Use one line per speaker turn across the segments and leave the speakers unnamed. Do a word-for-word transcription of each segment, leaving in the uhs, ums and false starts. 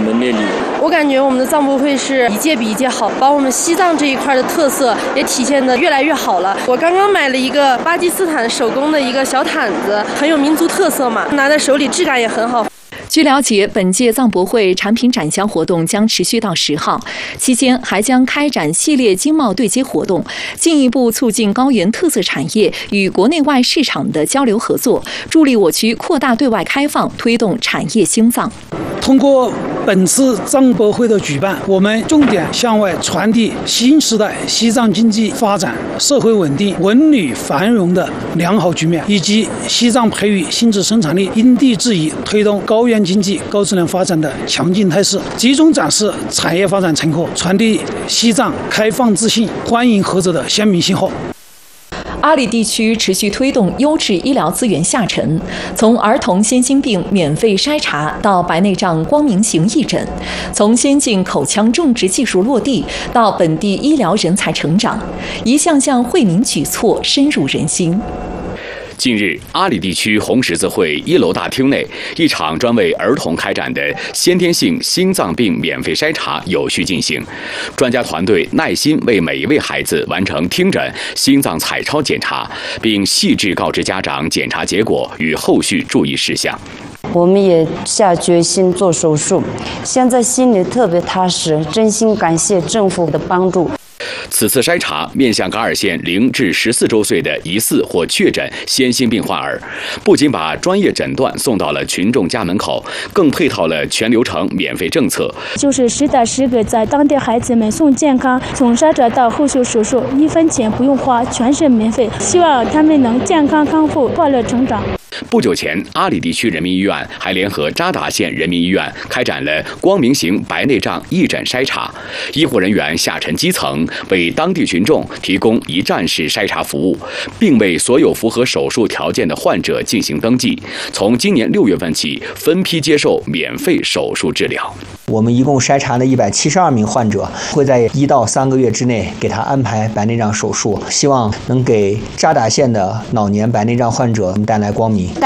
门面里。
我感觉我们的藏博会是一届比一届好，把我们西藏这一块的特色也体现得越来越好了。我刚刚买了一个巴基斯坦手工的一个小毯子，很有民族特色嘛，拿在手里质感也很好。
据了解，本届藏博会产品展销活动将持续到十号，期间还将开展系列经贸对接活动，进一步促进高原特色产业与国内外市场的交流合作，助力我区扩大对外开放，推动产业兴藏。
通过本次藏博会的举办，我们重点向外传递新时代西藏经济发展、社会稳定、文旅繁荣的良好局面，以及西藏培育新质生产力、因地制宜推动高原经济高质量发展的强劲态势，集中展示产业发展成果，传递西藏开放自信、欢迎合作的鲜明信号。
阿里地区持续推动优质医疗资源下沉，从儿童先心病免费筛查到白内障光明型义诊，从先进口腔种植技术落地到本地医疗人才成长，一项项惠民举措深入人心。
近日，阿里地区红十字会一楼大厅内，一场专为儿童开展的先天性心脏病免费筛查有序进行。专家团队耐心为每一位孩子完成听诊、心脏彩超检查，并细致告知家长检查结果与后续注意事项。
我们也下决心做手术，现在心里特别踏实，真心感谢政府的帮助。
此次筛查面向噶尔县零至十四周岁的疑似或确诊先心病患儿，不仅把专业诊断送到了群众家门口，更配套了全流程免费政策，
就是实打实给在当地孩子们送健康，从筛查到后续手术，一分钱不用花，全是免费。希望他们能健康康复，快乐成长。
不久前，阿里地区人民医院还联合扎达县人民医院开展了光明型白内障义诊筛查，医护人员下沉基层，为当地群众提供一站式筛查服务，并为所有符合手术条件的患者进行登记。从今年六月份起，分批接受免费手术治疗。
我们一共筛查了一百七十二名患者，会在一到三个月之内给他安排白内障手术，希望能给扎达县的老年白内障患者带来光明。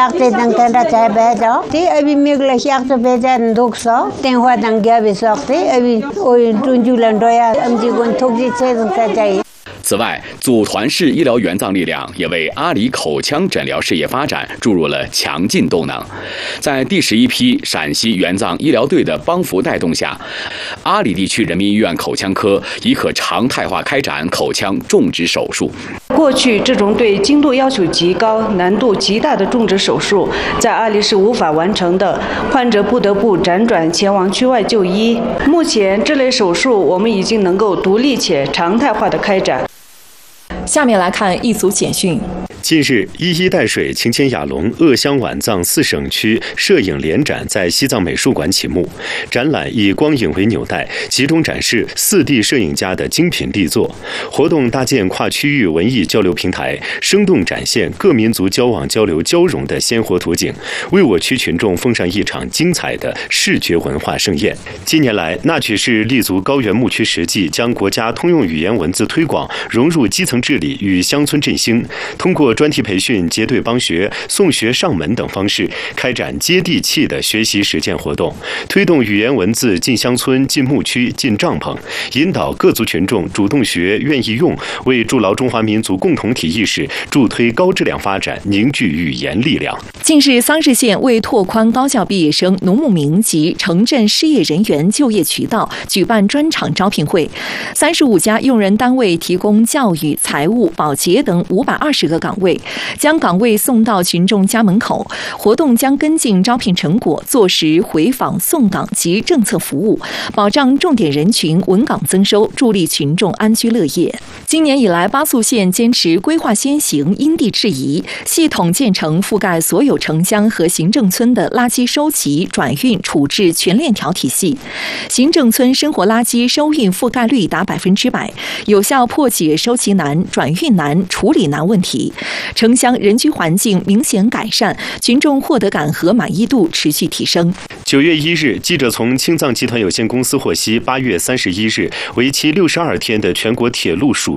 此外，组团式医疗援藏力量也为阿里口腔诊疗事业发展注入了强劲动能。在第十一批陕西援藏医疗队的帮扶带动下，阿里地区人民医院口腔科已可常态化开展口腔种植手术。
过去这种对精度要求极高、难度极大的种植手术，在阿里是无法完成的，患者不得不辗转前往区外就医。目前，这类手术我们已经能够独立且常态化的开展。
下面来看一组简讯。
近日，一衣带水、情牵雅龙、鄂湘皖藏四省区摄影联展在西藏美术馆启幕。展览以光影为纽带，集中展示四地摄影家的精品力作。活动搭建跨区域文艺交流平台，生动展现各民族交往交流交融的鲜活图景，为我区群众奉上一场精彩的视觉文化盛宴。近年来，那曲市立足高原牧区实际，将国家通用语言文字推广融入基层治理与乡村振兴，通过专题培训、结对帮学、送学上门等方式，开展接地气的学习实践活动，推动语言文字进乡村、进牧区、进帐篷，引导各族群众主动学、愿意用，为筑牢中华民族共同体意识、助推高质量发展凝聚语言力量。
近日，桑市县为拓宽高校毕业生、农牧民及城镇失业人员就业渠道，举办专场招聘会。三十五家用人单位提供教育、财务、保洁等五百二十个岗位，将岗位送到群众家门口。活动将跟进招聘成果，做实回访送岗及政策服务，保障重点人群稳岗增收，助力群众安居乐业。今年以来，巴素县坚持规划先行、因地制宜，系统建成覆盖所有城乡和行政村的垃圾收集、转运、处置全链条体系。行政村生活垃圾收运覆盖率达百分之百，有效破解收集难、转运难、处理难问题。城乡人居环境明显改善，群众获得感和满意度持续提升。
九月一日，记者从青藏集团有限公司获悉，八月三十一日，为期六十二天的全国铁路暑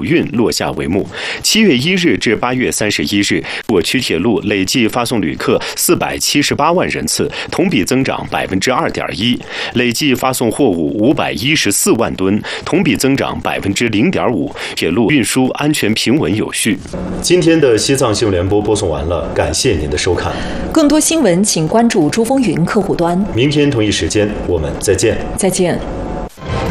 五运落下帷幕。七月一日至八月三十一日，我区铁路累计发送旅客四百七十八万人次，同比增长百分之二点一；累计发送货物五百一十四万吨，同比增长百分之零点五。铁路运输安全平稳有序。今天的西藏新闻联播播送完了，感谢您的收看。
更多新闻请关注珠风云客户端。
明天同一时间我们再见。
再见。